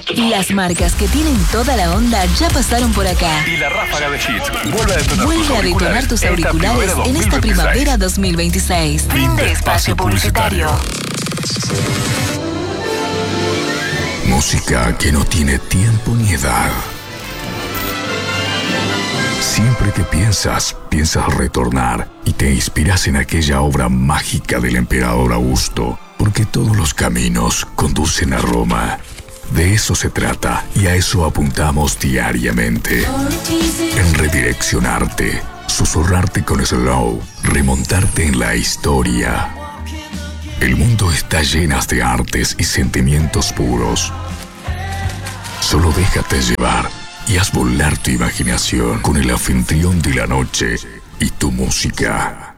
Las marcas que tienen toda la onda ya pasaron por acá. Y la ráfaga de hits Vuelve a detonar tus auriculares en esta primavera 2026. Fin de espacio publicitario. Música que no tiene tiempo ni edad. Siempre que piensas retornar y te inspiras en aquella obra mágica del emperador Augusto, porque todos los caminos conducen a Roma. De eso se trata y a eso apuntamos diariamente. En redireccionarte, susurrarte con slow, remontarte en la historia. El mundo está lleno de artes y sentimientos puros. Solo déjate llevar y haz volar tu imaginación con el anfitrión de la noche y tu música.